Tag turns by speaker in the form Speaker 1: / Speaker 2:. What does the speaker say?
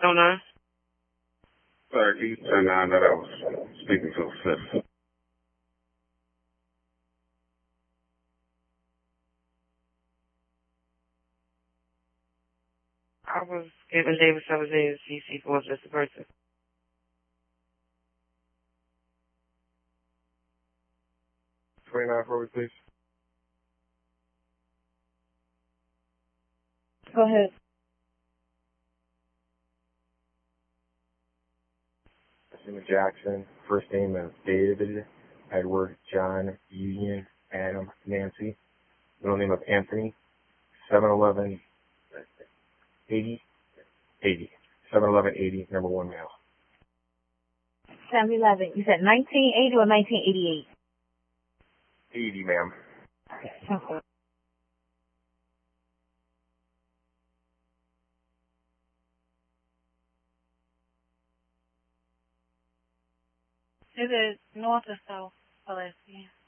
Speaker 1: 909.
Speaker 2: Sorry, can you turn on that? I was speaking to a fifth.
Speaker 1: I was giving David Sabaday CC for just a person.
Speaker 2: $29 for it, please.
Speaker 3: Go ahead.
Speaker 4: Jimmy Jackson. First name is David, Edward, John, Union, Adam, Nancy. Middle name of Anthony. 711 80 80. 711 80, number 1 male.
Speaker 3: 711. You said 1980 or 1988?
Speaker 4: 80, ma'am.
Speaker 3: Okay.
Speaker 5: Is it north or south? Oh, yeah.